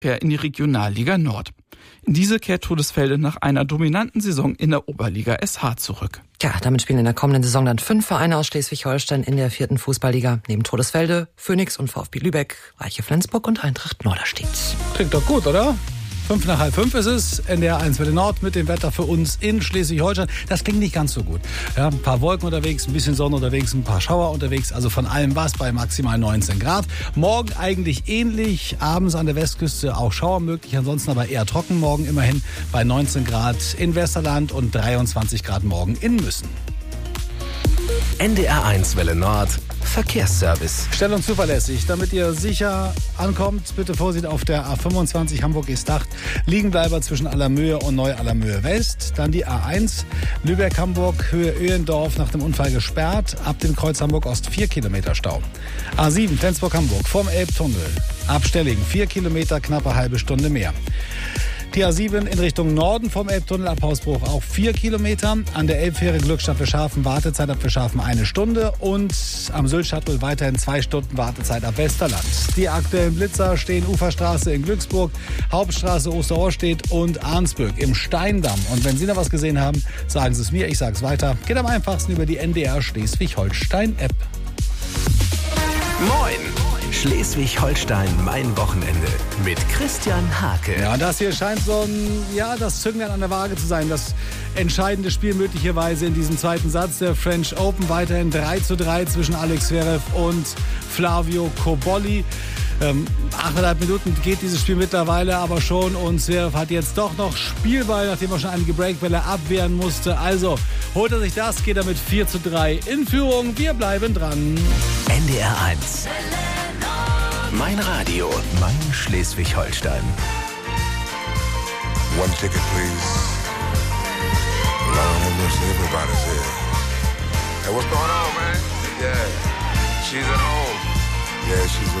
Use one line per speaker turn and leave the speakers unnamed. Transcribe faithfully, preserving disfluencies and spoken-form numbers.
in die Regionalliga Nord. In diese kehrt Todesfelde nach einer dominanten Saison in der Oberliga S H zurück.
Tja, damit spielen in der kommenden Saison dann fünf Vereine aus Schleswig-Holstein in der vierten Fußballliga. Neben Todesfelde, Phoenix und VfB Lübeck, Reiche Flensburg und Eintracht Norderstedt.
Klingt doch gut, oder? Fünf nach halb fünf ist es, N D R eins Welle Nord mit dem Wetter für uns in Schleswig-Holstein. Das klingt nicht ganz so gut. Ja, ein paar Wolken unterwegs, ein bisschen Sonne unterwegs, ein paar Schauer unterwegs. Also von allem was bei maximal neunzehn Grad. Morgen eigentlich ähnlich, abends an der Westküste auch Schauer möglich. Ansonsten aber eher trocken morgen immerhin bei neunzehn Grad in Westerland und dreiundzwanzig Grad morgen in Müssen.
N D R eins Welle Nord Verkehrsservice.
Schnell und zuverlässig, damit ihr sicher ankommt. Bitte Vorsicht auf der A fünfundzwanzig Hamburg-Istach. Liegenbleiber zwischen Allermöhe und Neu-Allermöhe West. Dann die A eins Lübeck-Hamburg, Höhe Öhendorf nach dem Unfall gesperrt. Ab dem Kreuz Hamburg-Ost vier Kilometer Stau. A sieben Flensburg-Hamburg vorm Elbtunnel. Ab Stellingen vier Kilometer, knappe halbe Stunde mehr. Die A sieben in Richtung Norden vom Elbtunnel ab Hausbruch auch vier Kilometer. An der Elbfähre Glückstadt Fischhafen Wartezeit ab Fischhafen eine Stunde. Und am Sylt-Shuttle weiterhin zwei Stunden Wartezeit ab Westerland. Die aktuellen Blitzer stehen Uferstraße in Glücksburg, Hauptstraße Osterhorstedt und Arnsburg im Steindamm. Und wenn Sie noch was gesehen haben, sagen Sie es mir, ich sage es weiter. Geht am einfachsten über die N D R Schleswig-Holstein-App.
Moin! Schleswig-Holstein, mein Wochenende mit Christian Hake.
Ja, das hier scheint so ein, ja, das Zünglein an der Waage zu sein. Das entscheidende Spiel möglicherweise in diesem zweiten Satz der French Open. Weiterhin drei zu drei zwischen Alex Zverev und Flavio Cobolli. Ähm, achteinhalb Minuten geht dieses Spiel mittlerweile aber schon und Zverev hat jetzt doch noch Spielball, nachdem er schon einige Breakbälle abwehren musste. Also holt er sich das, geht er mit vier zu drei in Führung. Wir bleiben dran.
N D R eins. Mein Radio, mein Schleswig-Holstein.
One ticket, please. Lord have mercy, everybody's here. Hey, what's going on, man? Yeah, she's at home. Yeah, she's